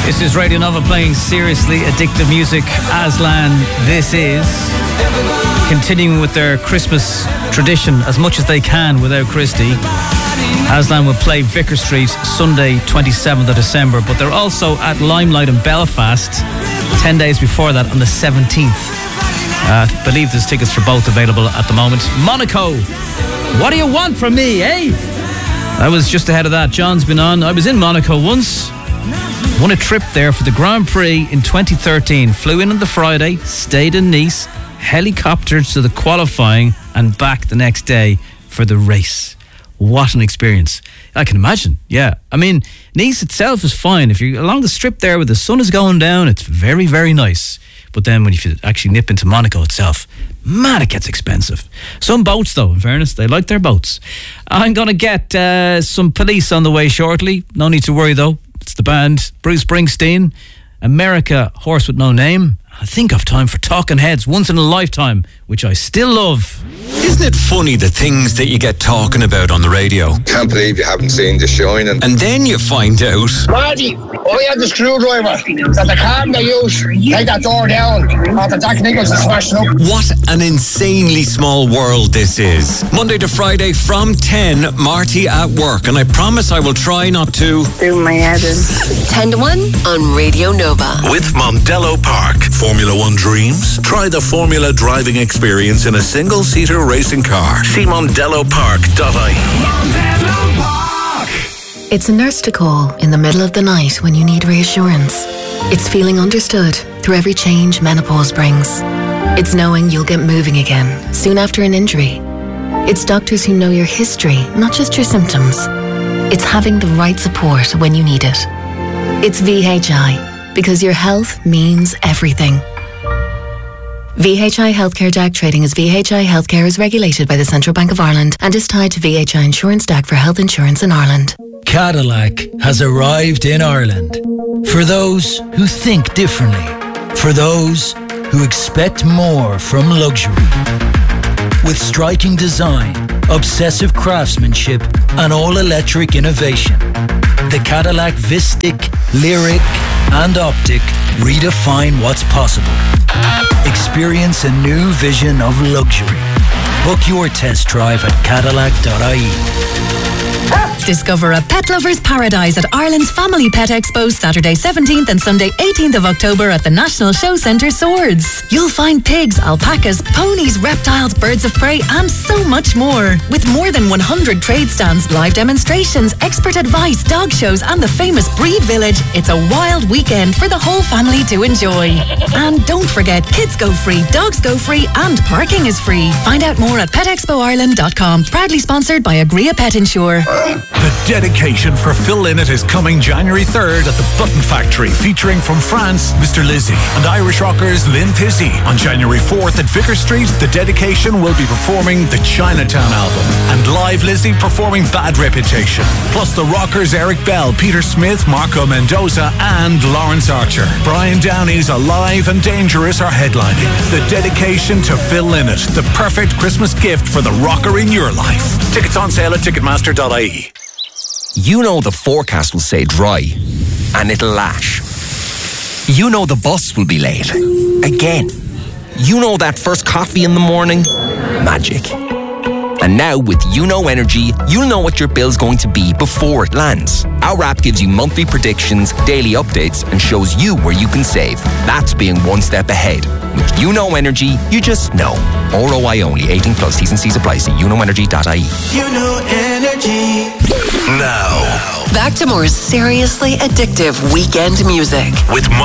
This is Radio Nova playing seriously addictive music. Aslan, this is. Continuing with their Christmas tradition as much as they can without Christy. Aslan will play Vicar Street Sunday 27th of December, but they're also at Limelight in Belfast 10 days before that on the 17th. I believe there's tickets for both available at the moment. Monaco, what do you want from me, eh? I was just ahead of that. John's been on. I was in Monaco once. Won a trip there for the Grand Prix in 2013. Flew in on the Friday, stayed in Nice, helicoptered to the qualifying and back the next day for the race. What an experience. I can imagine, yeah. I mean, Nice itself is fine. If you're along the strip there where the sun is going down, it's very, very nice. But then when you actually nip into Monaco itself, man, it gets expensive. Some boats, though, in fairness, they like their boats. I'm going to get some Police on the way shortly. No need to worry, though. It's the band, Bruce Springsteen, America, Horse with No Name. I think I've time for Talking Heads, Once in a Lifetime, which I still love. Isn't it funny the things that you get talking about on the radio? Can't believe you haven't seen The Shining. And then you find out... Marty, I had the screwdriver that the car they use. Take that door down after Jack Nicholson smashed it up. What an insanely small world this is. Monday to Friday from 10, Marty at work. And I promise I will try not to... do my head in. 10 to 1 on Radio Nova. With Mondello Park. Formula One dreams? Try the Formula driving experience in a single-seater racing car. See mondellopark.ie. Mondello Park. It's a nurse to call in the middle of the night when you need reassurance. It's feeling understood through every change menopause brings. It's knowing you'll get moving again soon after an injury. It's doctors who know your history, not just your symptoms. It's having the right support when you need it. It's VHI, because your health means everything. VHI Healthcare DAC trading as VHI Healthcare is regulated by the Central Bank of Ireland and is tied to VHI Insurance DAC for health insurance in Ireland. Cadillac has arrived in Ireland. For those who think differently. For those who expect more from luxury. With striking design, obsessive craftsmanship and all-electric innovation. The Cadillac Vistic, Lyric and Optic redefine what's possible. Experience a new vision of luxury. Book your test drive at Cadillac.ie. Discover a pet lover's paradise at Ireland's Family Pet Expo Saturday 17th and Sunday 18th of October at the National Show Centre Swords. You'll find pigs, alpacas, ponies, reptiles, birds of prey and so much more. With more than 100 trade stands, live demonstrations, expert advice, dog shows and the famous Breed Village, it's a wild weekend for the whole family to enjoy. And don't forget, kids go free, dogs go free and parking is free. Find out more at petexpoireland.com. Proudly sponsored by Agria Pet Insure. The dedication for Phil Lynott is coming January 3rd at the Button Factory, featuring from France, Mr. Lizzy, and Irish rockers Lynn Pizzy. On January 4th at Vicar Street, the dedication will be performing the Chinatown album, and live Lizzy performing Bad Reputation. Plus the rockers Eric Bell, Peter Smith, Marco Mendoza, and Lawrence Archer. Brian Downey's Alive and Dangerous are headlining. The dedication to Phil Lynott, the perfect Christmas gift for the rocker in your life. Tickets on sale at Ticketmaster.ie. You know the forecast will say dry, and it'll lash. You know the bus will be late. Again. You know that first coffee in the morning? Magic. And now with YouKnow Energy, you'll know what your bill's going to be before it lands. Our app gives you monthly predictions, daily updates, and shows you where you can save. That's being one step ahead. With YouKnow Energy, you just know. ROI only. 18 plus. T's and C's apply. See YouKnowEnergy.ie. YouKnow Energy. Now. Back to more seriously addictive weekend music. With